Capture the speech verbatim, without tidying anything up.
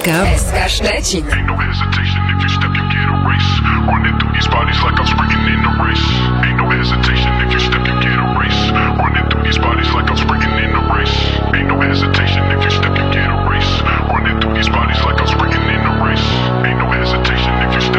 S K. S K Szczecin. Ain't no hesitation if you step, you get